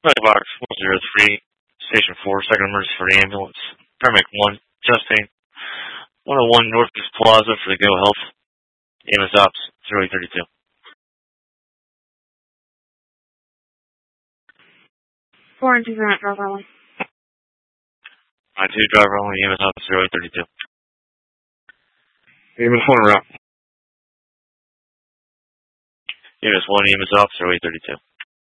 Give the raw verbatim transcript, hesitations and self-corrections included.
Box one zero three, Station four, second emergency for the ambulance. Paramedic one, Justin. one oh one Northeast Plaza for the Go Health. A M S Ops, zero eight thirty-two. four and two for driver only. nine two, driver only, A M S Ops, zero eight thirty-two. A M S one route. A M S one, A M S Ops, zero eight thirty-two.